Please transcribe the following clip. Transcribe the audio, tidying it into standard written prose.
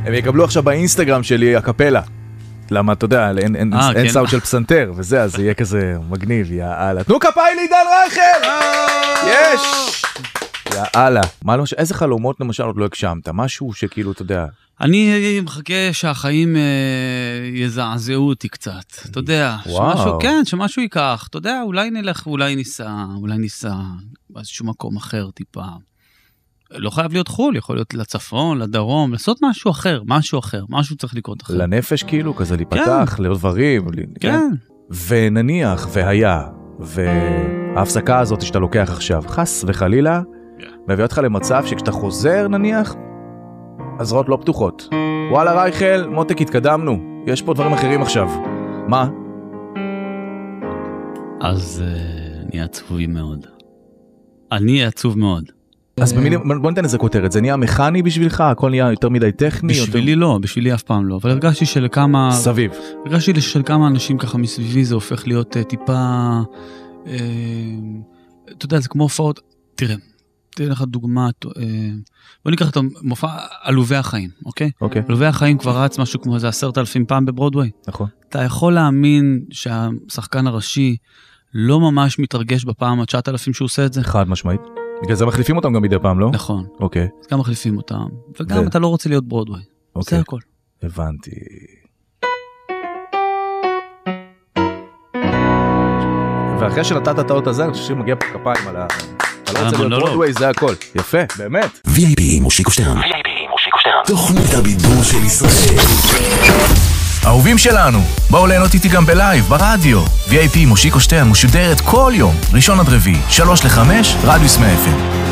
הם יקבלו עכשיו באינסטגרם שלי הקפלה. למה, אתה יודע, אין סאונד של פסנתר, וזה, אז יהיה כזה מגניב, יאללה. תנו כפיים לעידן רייכל! יש! יאללה. איזה חלומות למשל עוד לא הגשמת? משהו שכאילו, אתה יודע... אני מחכה שהחיים יזעזעו אותי קצת, אתה יודע, שמשהו ייקח, אתה יודע, אולי נלך, אולי ניסע באיזשהו מקום אחר טיפה. לא חייב להיות חול, יכול להיות לצפון, לדרום, לעשות משהו אחר, משהו צריך לקרות אחר. לנפש כאילו, כזה להיפתח, לעוד דברים. כן. ונניח, והיה, וההפסקה הזאת שאתה לוקח עכשיו, חס וחלילה, מביא אותך למצב שכשאתה חוזר נניח, הזרועות לא פתוחות. וואלה רייכל, מותק, התקדמנו. יש פה דברים אחרים עכשיו. מה? אז אני עצוב מאוד. אז בוא ניתן איזה כותרת, זה נהיה מכני בשבילך? הכל נהיה יותר מדי טכני? בשבילי לא, בשבילי אף פעם לא. אבל הרגשתי של כמה אנשים ככה מסביבי זה הופך להיות טיפה, אתה יודע, זה כמו הופעות, תראה לך דוגמה, בוא ניקח את המופע עלובי החיים, אוקיי? עלובי החיים כבר רץ משהו כמו איזה 10,000 פעם בברודווי. נכון. אתה יכול להאמין שהשחקן הראשי לא ממש מתרגש בפעם ה-9,000 שהוא עושה את זה? חד משמעית. בגלל זה מחליפים אותם גם מדי פעם, לא? נכון. אוקיי. אז גם מחליפים אותם, וגם אתה לא רוצה להיות ברודווי. זה הכל. הבנתי. ואחרי שנתת את האות הזה, אני חושב שמגיע פה כפיים על ה... אתה לא רוצה להיות ברודווי, זה הכל. יפה, באמת. VIP מושיקו שטרן. תוכנית הבידור של ישראל. אהובים שלנו, בואו ליהנות איתי גם בלייב, ברדיו. VIP מושיקו שטרן משודרת כל יום, ראשון עד רביעי, 3 ל-5, רדיוס 100 FM.